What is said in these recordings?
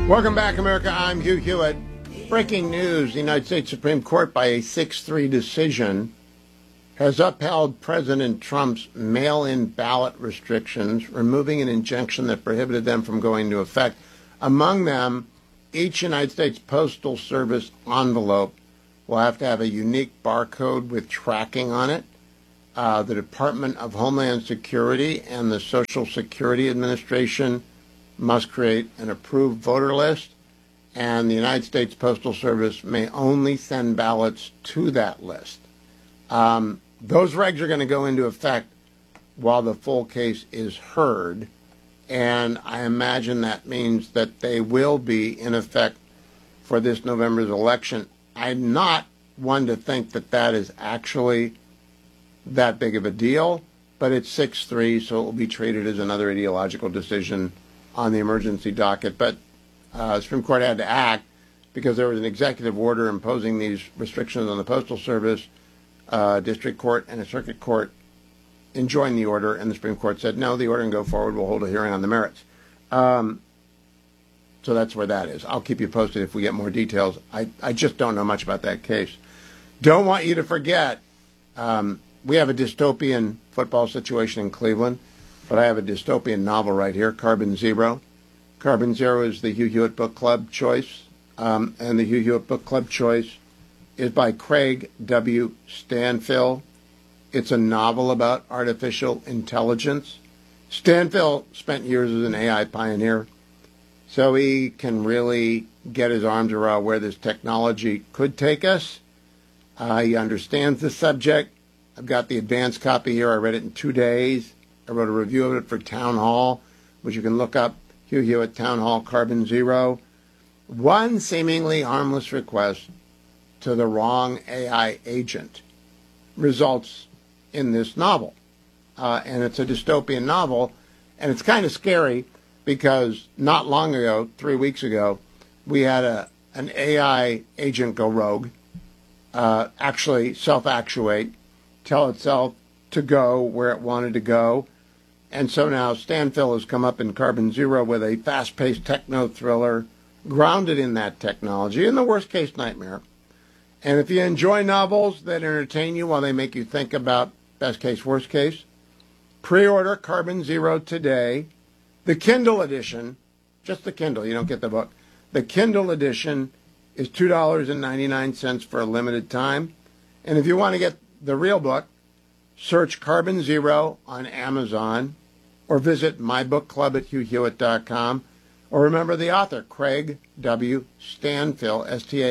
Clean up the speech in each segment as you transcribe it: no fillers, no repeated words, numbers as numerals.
Welcome back, America. I'm Hugh Hewitt. Breaking news. The United States Supreme Court, by a 6-3 decision, has upheld President Trump's mail-in ballot restrictions, removing an injunction that prohibited them from going into effect. Among them, each United States Postal Service envelope will have to have a unique barcode with tracking on it. The Department of Homeland Security and the Social Security Administration must create an approved voter list, and the United States Postal Service may only send ballots to that list. Those regs are going to go into effect while the full case is heard, and I imagine that means that they will be in effect for this November's election. I'm not one to think that that is actually that big of a deal, but it's 6-3, so it will be treated as another ideological decision on the emergency docket. But the Supreme Court had to act because there was an executive order imposing these restrictions on the Postal Service. District Court and a Circuit Court enjoined the order, and the Supreme Court said, no, the order can go forward. We'll hold a hearing on the merits. So that's where that is. I'll keep you posted if we get more details. I just don't know much about that case. Don't want you to forget, we have a dystopian football situation in Cleveland, but I have a dystopian novel right here, Carbon Zero. Carbon Zero is the Hugh Hewitt Book Club choice, and the Hugh Hewitt Book Club choice is by Craig W. Stanfill. It's a novel about artificial intelligence. Stanfill spent years as an AI pioneer, so he can really get his arms around where this technology could take us. He understands the subject. I've got the advanced copy here. I read it in 2 days. I wrote a review of it for Town Hall, which you can look up, Hugh Hewitt Town Hall, Carbon Zero. One seemingly harmless request to the wrong AI agent results in this novel. And it's a dystopian novel, and it's kind of scary because not long ago, 3 weeks ago, we had an AI agent go rogue, actually self-actuate, tell itself to go where it wanted to go. And so now Stanfill has come up in Carbon Zero with a fast-paced techno thriller grounded in that technology, in the worst-case nightmare. And if you enjoy novels that entertain you while they make you think about best case, worst case, pre-order Carbon Zero today. The Kindle edition, just the Kindle, you don't get the book. The Kindle edition is $2.99 for a limited time. And if you want to get the real book, search Carbon Zero on Amazon or visit mybookclub@hughhewitt.com. Or remember the author, Craig W. Stanfill,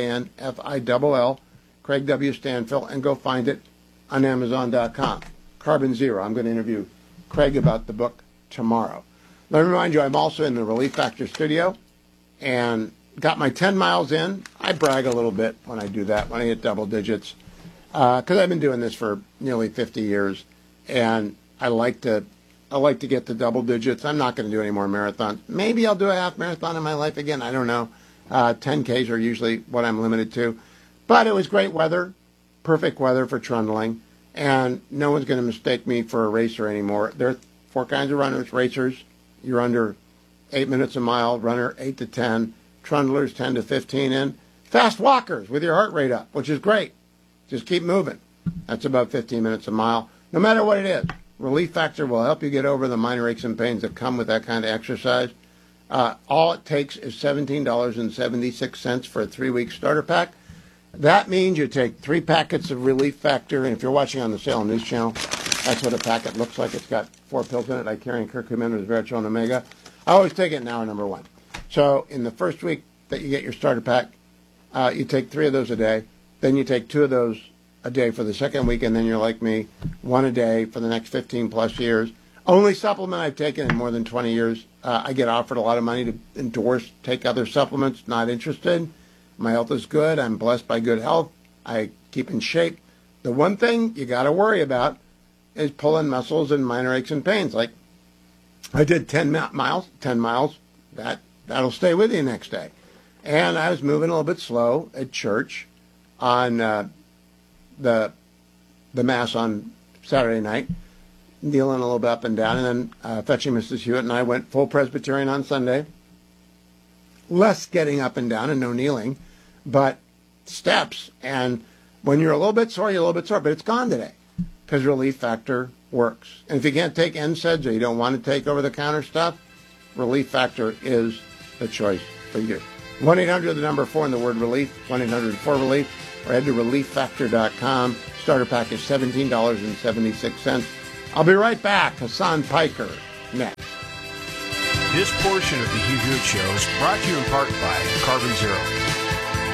Stanfill, Craig W. Stanfill, and go find it on Amazon.com. Carbon Zero. I'm going to interview Craig about the book tomorrow. Let me remind you, I'm also in the Relief Factor studio and got my 10 miles in. I brag a little bit when I do that, when I hit double digits, because I've been doing this for nearly 50 years, and I like to get to double digits. I'm not going to do any more marathons. Maybe I'll do a half marathon in my life again. I don't know. 10Ks are usually what I'm limited to. But it was great weather, perfect weather for trundling, and no one's going to mistake me for a racer anymore. There are 4 kinds of runners. Racers, you're under 8 minutes a mile. Runner, 8 to 10. Trundlers, 10 to 15. And fast walkers with your heart rate up, which is great. Just keep moving. That's about 15 minutes a mile, no matter what it is. Relief Factor will help you get over the minor aches and pains that come with that kind of exercise. All it takes is $17.76 for a 3-week starter pack. That means you take 3 packets of Relief Factor, and if you're watching on the Salem News Channel, that's what a packet looks like. It's got 4 pills in it. I carry in curcumin, resveratrol, and omega. I always take it now, number 1. So in the first week that you get your starter pack, you take 3 of those a day. Then you take 2 of those a day for the second week, and then you're like me, 1 a day for the next 15 plus years. Only supplement I've taken in more than 20 years. I get offered a lot of money to endorse, take other supplements. Not interested. My health is good. I'm blessed by good health. I keep in shape. The one thing you got to worry about is pulling muscles and minor aches and pains. Like I did 10 miles. That'll stay with you next day. And I was moving a little bit slow at church on the Mass on Saturday night, kneeling a little bit up and down, and then fetching Mrs. Hewitt, and I went full Presbyterian on Sunday. less getting up and down and no kneeling, but steps. And when you're a little bit sore, you're a little bit sore, but it's gone today because Relief Factor works. And if you can't take NSAIDs or you don't want to take over-the-counter stuff, Relief Factor is the choice for you. 1-800, the number 4 and the word relief, 1-800-4RELIEF, or head to relieffactor.com. Starter pack is $17.76. I'll be right back. Hassan Piker next. This portion of the Hugh Hewitt Show is brought to you in part by Carbon Zero.